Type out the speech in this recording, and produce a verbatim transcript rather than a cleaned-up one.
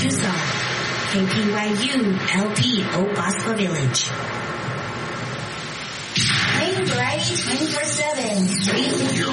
Tucson. K P Y U L P Obaspa Village. Playing variety twenty-four seven.